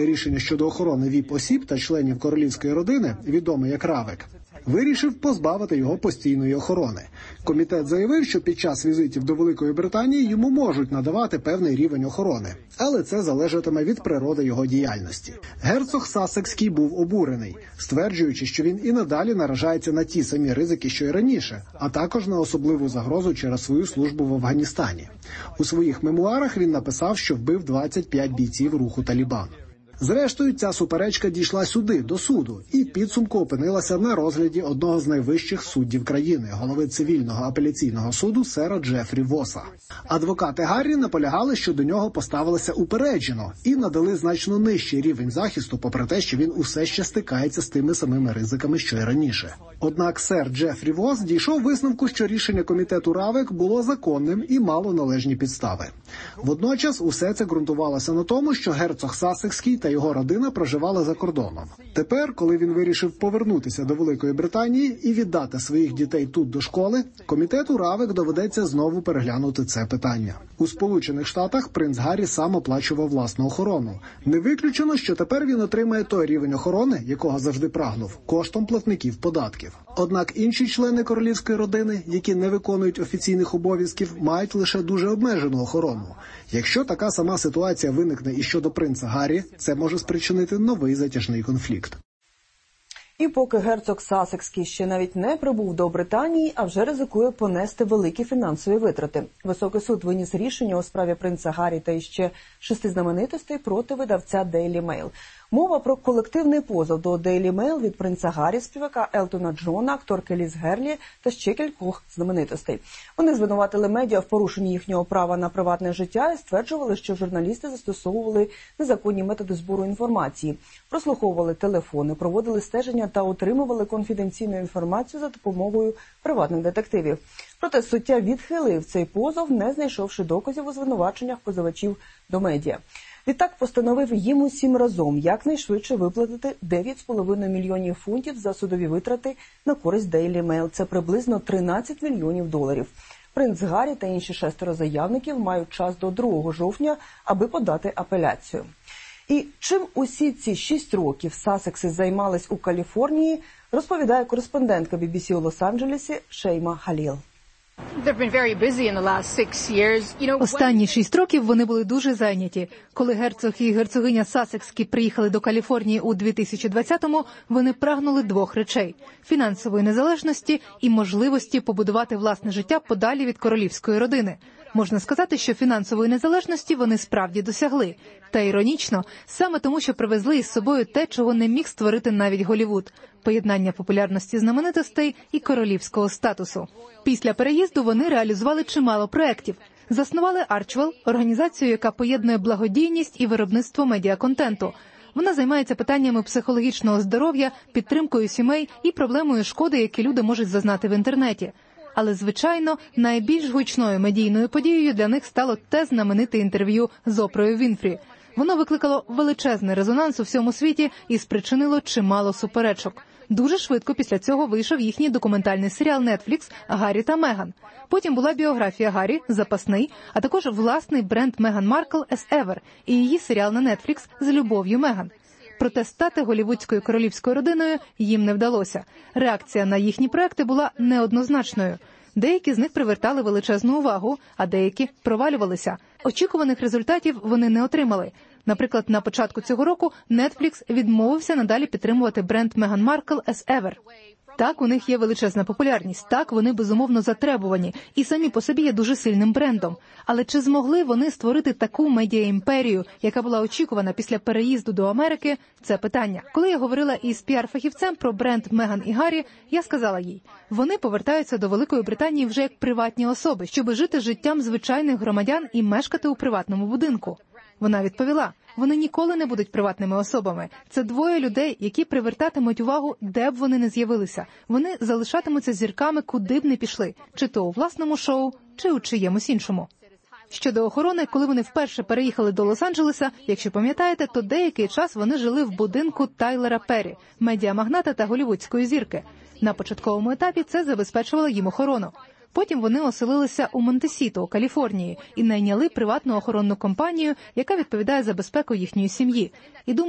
своє рішення щодо охорони ВІП-осіб та членів королівської родини, відомий як Равек, вирішив позбавити його постійної охорони. Комітет заявив, що під час візитів до Великої Британії йому можуть надавати певний рівень охорони, але це залежатиме від природи його діяльності. Герцог Сассекський був обурений, стверджуючи, що він і надалі наражається на ті самі ризики, що й раніше, а також на особливу загрозу через свою службу в Афганістані. У своїх мемуарах він написав, що вбив 25 бійців руху «Талібан». Зрештою, ця суперечка дійшла сюди, до суду, і підсумку опинилася на розгляді одного з найвищих суддів країни, голови цивільного апеляційного суду сера Джефрі Воса. Адвокати Гаррі наполягали, що до нього поставилися упереджено і надали значно нижчий рівень захисту, попри те, що він усе ще стикається з тими самими ризиками, що й раніше. Однак сер Джефрі Вос дійшов висновку, що рішення комітету Равек було законним і мало належні підстави. Водночас усе це ґрунтувалося на тому, що герцог Сассекський та його родина проживали за кордоном. Тепер, коли він вирішив повернутися до Великої Британії і віддати своїх дітей тут до школи, комітету Равек доведеться знову переглянути це питання. У Сполучених Штатах принц Гаррі сам оплачував власну охорону. Не виключено, що тепер він отримає той рівень охорони, якого завжди прагнув, коштом платників податків. Однак інші члени королівської родини, які не виконують офіційних обов'язків, мають лише дуже обмежену охорону. Якщо така сама ситуація виникне і щодо принца Гаррі, це може спричинити новий затяжний конфлікт. І поки герцог Сассекський ще навіть не прибув до Британії, а вже ризикує понести великі фінансові витрати. Високий суд виніс рішення у справі принца Гаррі та іще 6 знаменитостей проти видавця Daily Mail. Мова про колективний позов до Daily Mail від принца Гаррі, співака Елтона Джона, акторки Ліз Герлі та ще кількох знаменитостей. Вони звинуватили медіа в порушенні їхнього права на приватне життя і стверджували, що журналісти застосовували незаконні методи збору інформації, прослуховували телефони, проводили стеження та отримували конфіденційну інформацію за допомогою приватних детективів. Проте суддя відхилив цей позов, не знайшовши доказів у звинуваченнях позивачів до медіа. Відтак постановив їм усім разом якнайшвидше виплатити 9,5 мільйонів фунтів за судові витрати на користь Daily Mail. Це приблизно 13 мільйонів доларів. Принц Гаррі та інші 6 заявників мають час до 2 жовтня, аби подати апеляцію. І чим усі ці 6 років Сассекси займались у Каліфорнії, розповідає кореспондентка BBC у Лос-Анджелесі Шейма Халіл. Останні 6 років вони були дуже зайняті. Коли герцог і герцогиня Сассекські приїхали до Каліфорнії у 2020-му, вони прагнули 2 речей – фінансової незалежності і можливості побудувати власне життя подалі від королівської родини. Можна сказати, що фінансової незалежності вони справді досягли. Та іронічно, саме тому, що привезли із собою те, чого не міг створити навіть Голлівуд – поєднання популярності знаменитостей і королівського статусу. Після переїзду вони реалізували чимало проєктів. Заснували Archewell – організацію, яка поєднує благодійність і виробництво медіаконтенту. Вона займається питаннями психологічного здоров'я, підтримкою сімей і проблемою шкоди, які люди можуть зазнати в інтернеті. Але, звичайно, найбільш гучною медійною подією для них стало те знамените інтерв'ю з Опрою Вінфрі. Воно викликало величезний резонанс у всьому світі і спричинило чимало суперечок. Дуже швидко після цього вийшов їхній документальний серіал Netflix «Гаррі та Меган». Потім була біографія Гаррі «Запасний», а також власний бренд Меган Маркл «As Ever» і її серіал на Netflix «З любов'ю Меган». Проте стати голлівудською королівською родиною їм не вдалося. Реакція на їхні проекти була неоднозначною. Деякі з них привертали величезну увагу, а деякі провалювалися. Очікуваних результатів вони не отримали. Наприклад, на початку цього року Netflix відмовився надалі підтримувати бренд Меган Маркл «As Ever». Так, у них є величезна популярність, так, вони безумовно затребувані і самі по собі є дуже сильним брендом. Але чи змогли вони створити таку медіаімперію, яка була очікувана після переїзду до Америки – це питання. Коли я говорила із піар-фахівцем про бренд Меган і Гаррі, я сказала їй, вони повертаються до Великої Британії вже як приватні особи, щоб жити життям звичайних громадян і мешкати у приватному будинку. Вона відповіла, вони ніколи не будуть приватними особами. Це 2 людей, які привертатимуть увагу, де б вони не з'явилися. Вони залишатимуться зірками, куди б не пішли. Чи то у власному шоу, чи у чиємусь іншому. Щодо охорони, коли вони вперше переїхали до Лос-Анджелеса, якщо пам'ятаєте, то деякий час вони жили в будинку Тайлера Перрі, медіамагната та голлівудської зірки. На початковому етапі це забезпечувало їм охорону. Потім вони оселилися у Монтесіто, у Каліфорнії, і найняли приватну охоронну компанію, яка відповідає за безпеку їхньої сім'ї. І